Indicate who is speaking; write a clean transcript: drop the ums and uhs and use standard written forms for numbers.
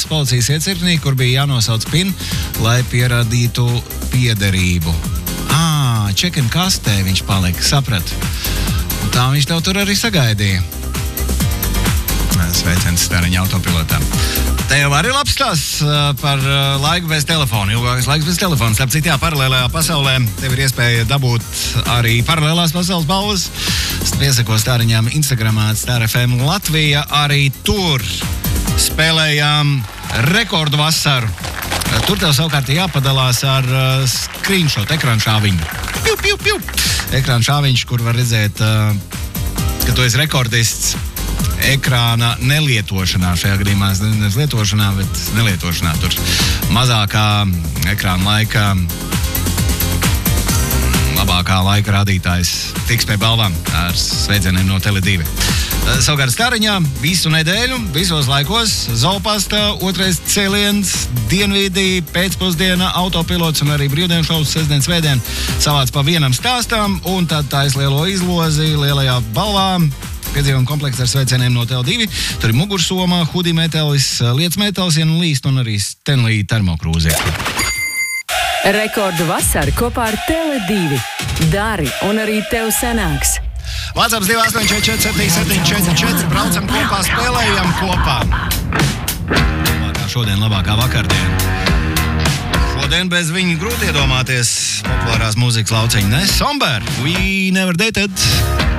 Speaker 1: Rīgas policijas iecirknī, kur bija jānosauc PIN, lai pierādītu piederību. Check-in kastē viņš palika, sapratu. Un tā viņš tev tur arī sagaidīja. Sveiciens Stariņa autopilotām. Te jau arī labs stāsts par laiku bez telefona, ilgākais laiks bez telefona. Starp citu, paralēlajā pasaulē tev ir iespēja dabūt arī paralēlās pasaules balvas. Piesako Stariņām Instagramā Star FM Latvija. Arī tur spēlējām rekordu vasaru. Tur tev savukārt jāpadalās ar screenshot, ekrāna šāviņu. Piu. Ekrāna šāviņš, kur var redzēt, ka tu esi rekordists ekrāna nelietošanā. Šajā gadījumā nevis lietošanā, bet nelietošanā. Tur mazākā ekrāna laika, labākā laika rādītājs tiks pie balvām ar sveicieniem no Tele2. Savukārt Stariņā visu nedēļu, visos laikos, Zoopasta, otrais cēliens, dienvidī, pēcpusdiena, autopilots un arī brīvdienu šovs, sestdien, svētdien savāc pa vienam stāstam, un tad tais lielo izlozi lielajā balvā. Piedzīvojuma komplekts ar sveicieniem no Tele2. Tur ir mugursoma, hudi metālis, lietas metāls, un līst, un arī Stanley termokrūze.
Speaker 2: Rekordu vasara kopā ar Tele2. Dari, un arī tev sanāks.
Speaker 1: WhatsApp 284477744. Braucam kopā, spēlējam kopā. Labākā šodien, labākā vakardiena. Šodien bez viņa grūti iedomāties populārās mūzikas lauciņa. Ne? Somber, we never dated.